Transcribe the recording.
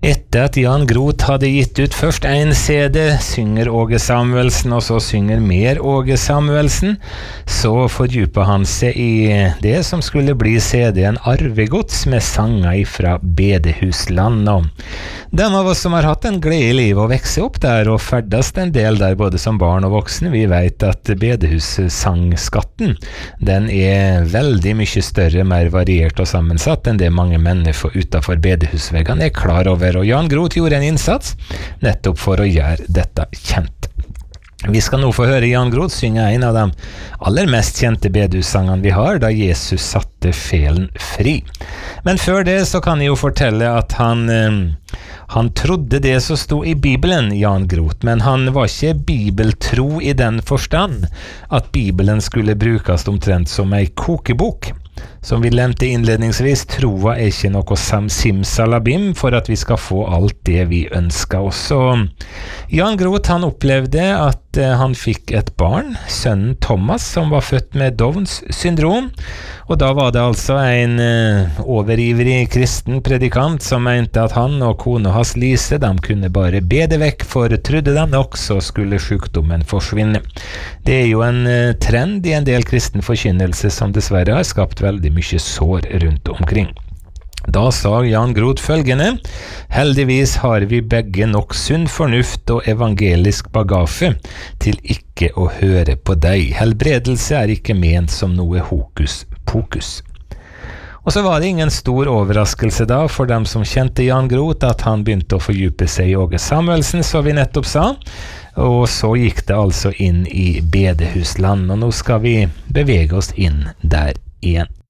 Etter at Jan Groth hadde gitt ut først en CD, synger Åge Samuelsen, og så synger mer Åge Samuelsen, så fordypet han seg i det som skulle bli CD-en Arvegods med sanger fra Bedehusland. Og dem av oss som har hatt en glede i livet å vekse opp der og ferdast en del der både som barn og voksne, vi vet at bedehussangskatten, den er veldig mye større, mer variert og sammensatt enn det mange mennesker utenfor bedehusveggene er klar over. Og Jan Groth gjorde en innsats nettopp for å gjøre dette kjent. Vi skal nå få høre Jan Groth synge en av de aller mest kjente bedehussangene vi har, da Jesus satte felen fri. Men før det så kan jeg jo fortelle at han trodde det som sto i Bibelen, Jan Groth, men han var ikke bibeltro i den forstand at Bibelen skulle brukes omtrent som ei kokebok. Som vi lemte innledningsvis, troa er ikke noe simsalabim for at vi skal få alt det vi ønsker oss. Og Jan Groth han opplevde at han fikk et barn, sønnen Thomas, som var født med Downs syndrom. Og da var det altså en overivrig kristen predikant som mente at han og kona hans Lise, de kunne bare be det vekk, for trodde de nok så skulle sykdommen forsvinne. Det er jo en trend i en del kristen forkynnelse som dessverre har skapt veldig mye sår rundt omkring. Da sa Jan Groth følgende: heldigvis har vi begge nok sunn fornuft og evangelisk bagasje til ikke å høre på deg. Helbredelse er ikke ment som noe hokus pokus. Og så var det ingen stor overraskelse da for dem som kjente Jan Groth at han begynte å fordype seg i Åge Samuelsen, som vi nettopp sa. Og så gikk det altså inn i bedehusland, og nå skal vi bevege oss inn der igjen.